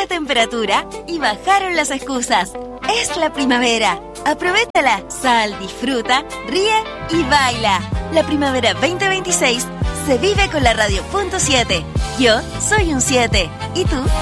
la temperatura y bajaron las excusas. Es la primavera. Aprovéchala. Sal, disfruta, ríe y baila. La primavera 2026 se vive con la Radio.7. Yo soy un 7. ¿Y tú?